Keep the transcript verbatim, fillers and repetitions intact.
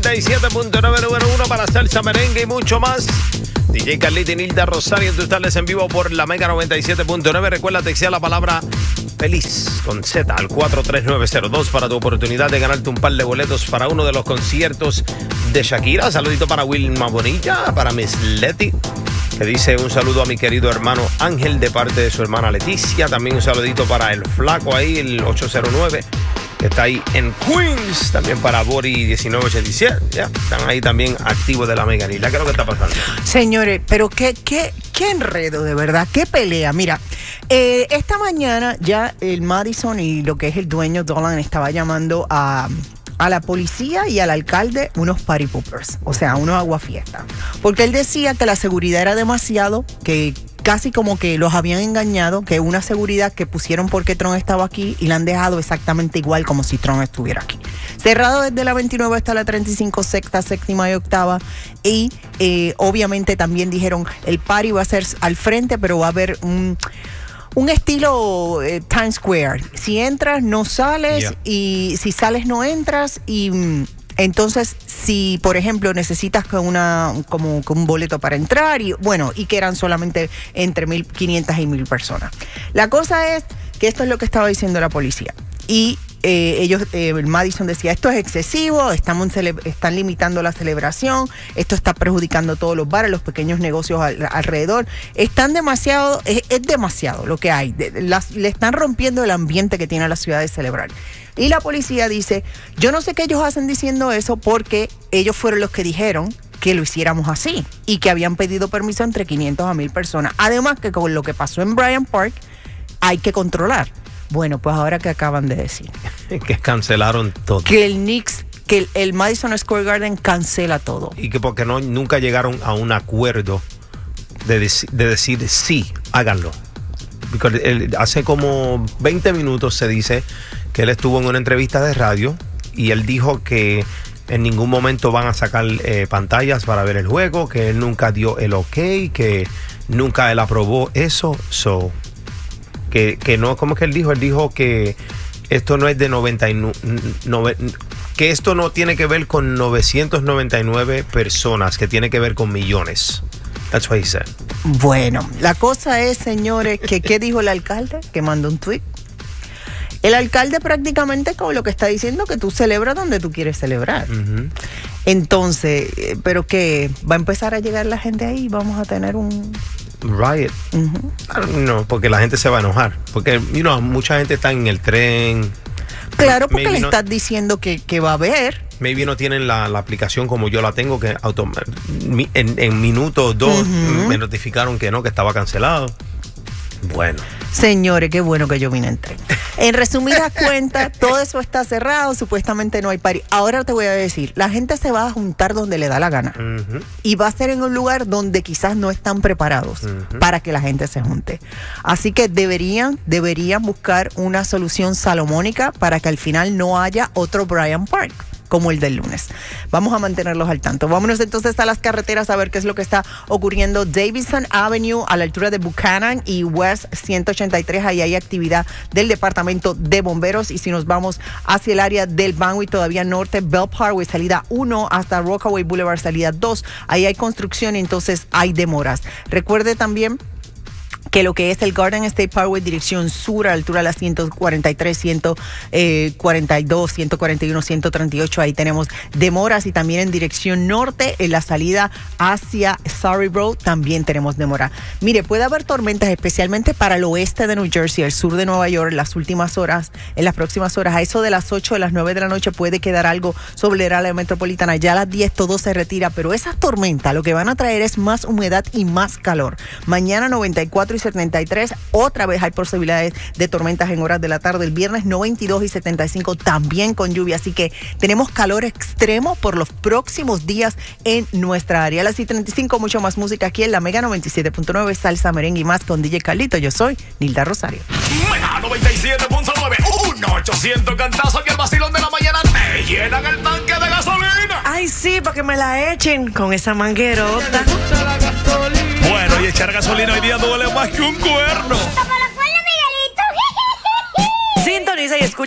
noventa y siete punto nueve, número uno para salsa, merengue y mucho más. D J Carlito y Nilda Rosario en tus tardes en vivo por la Mega noventa y siete punto nueve. Recuerda textear la palabra feliz con Z al cuatro tres nueve cero dos para tu oportunidad de ganarte un par de boletos para uno de los conciertos de Shakira. Saludito para Wilma Bonilla, para Miss Leti, que dice un saludo a mi querido hermano Ángel de parte de su hermana Leticia. También un saludito para el flaco ahí, el ocho cero nueve, que está ahí en Queens. También para Bori diecinueve ochenta y siete. Ya, están ahí también activos de la Mega. ¿Qué es lo que está pasando? Señores, pero qué, qué, qué enredo, de verdad, qué pelea. Mira, eh, esta mañana ya el Madison y lo que es el dueño Dolan estaba llamando a... a la policía y al alcalde unos party poopers, o sea, unos aguafiestas. Porque él decía que la seguridad era demasiado, que casi como que los habían engañado, que una seguridad que pusieron porque Trump estaba aquí y la han dejado exactamente igual como si Trump estuviera aquí. Cerrado desde la veintinueve hasta la treinta y cinco, sexta, séptima y octava. Y eh, obviamente también dijeron, el party va a ser al frente, pero va a haber un... un estilo eh, Times Square. Si entras, no sales, yeah. Y si sales, no entras. Y mm, entonces, si, por ejemplo, necesitas una, como, como un boleto para entrar, y bueno, y que eran solamente entre mil quinientas y mil personas. La cosa es que esto es lo que estaba diciendo la policía. Y eh, ellos, eh, el Madison decía, esto es excesivo, estamos cele- están limitando la celebración, esto está perjudicando todos los bares, los pequeños negocios al- alrededor. Están demasiado, es, es demasiado lo que hay. De, las, le están rompiendo el ambiente que tiene la ciudad de celebrar. Y la policía dice, yo no sé qué ellos hacen diciendo eso porque ellos fueron los que dijeron que lo hiciéramos así y que habían pedido permiso entre quinientas a mil personas. Además que con lo que pasó en Bryant Park hay que controlar. Bueno, pues ahora que acaban de decir que cancelaron todo, que el Knicks, que el, el Madison Square Garden cancela todo, y que porque no nunca llegaron a un acuerdo de, dec- de decir sí, háganlo. Porque él, hace como veinte minutos se dice que él estuvo en una entrevista de radio y él dijo que en ningún momento van a sacar eh, pantallas para ver el juego, que él nunca dio el ok, que nunca él aprobó eso. So Que, que no, ¿cómo es que él dijo? Él dijo que esto no es de noventa y nueve, que esto no tiene que ver con novecientas noventa y nueve personas, que tiene que ver con millones. That's what he said. Bueno, la cosa es, señores, que ¿qué dijo el alcalde? Que mandó un tweet. El alcalde prácticamente como lo que está diciendo, que tú celebras donde tú quieres celebrar. Uh-huh. Entonces, ¿pero qué? ¿Va a empezar a llegar la gente ahí? ¿Vamos a tener un... riot? Uh-huh. No, porque la gente se va a enojar. Porque, you know, mucha gente está en el tren. Claro, porque maybe le no, estás diciendo que, que va a haber. Maybe no tienen la, la aplicación como yo la tengo, que autom- en, en minutos dos uh-huh. me notificaron que no, que estaba cancelado. Bueno. Señores, qué bueno que yo vine en tren. En resumidas cuentas, todo eso está cerrado, supuestamente no hay party. Ahora te voy a decir, la gente se va a juntar donde le da la gana. Uh-huh. Y va a ser en un lugar donde quizás no están preparados uh-huh. para que la gente se junte. Así que deberían, deberían buscar una solución salomónica para que al final no haya otro Bryant Park como el del lunes. Vamos a mantenerlos al tanto. Vámonos entonces a las carreteras a ver qué es lo que está ocurriendo. Davidson Avenue a la altura de Buchanan y West ciento ochenta y tres, ahí hay actividad del Departamento de Bomberos. Y si nos vamos hacia el área del Banway, todavía norte, Bell Parkway salida uno hasta Rockaway Boulevard salida dos, ahí hay construcción y entonces hay demoras. Recuerde también que lo que es el Garden State Parkway dirección sur a la altura de las ciento cuarenta y tres, ciento cuarenta y dos, ciento cuarenta y uno, ciento treinta y ocho, ahí tenemos demoras, y también en dirección norte en la salida hacia Surrey Road también tenemos demora. Mire, puede haber tormentas especialmente para el oeste de New Jersey, el sur de Nueva York en las últimas horas, en las próximas horas, a eso de las ocho, de las nueve de la noche puede quedar algo sobre el área metropolitana, ya a las diez todo se retira, pero esas tormentas lo que van a traer es más humedad y más calor. Mañana noventa y cuatro y setenta y tres, otra vez hay posibilidades de tormentas en horas de la tarde. El viernes noventa y dos y setenta y cinco también con lluvia, así que tenemos calor extremo por los próximos días en nuestra área. A las treinta y cinco, mucho más música aquí en la Mega noventa y siete punto nueve, salsa, merengue y más con D J Carlito. Yo soy Nilda Rosario. Mega noventa y siete punto nueve, uno ochocientos cantazos que el vacilón de la mañana te llenan el tanque de gasolina. Ay, sí, para que me la echen con esa manguerota. Bueno, y echar gasolina hoy día duele más que un cuerno. Sintoniza y escucha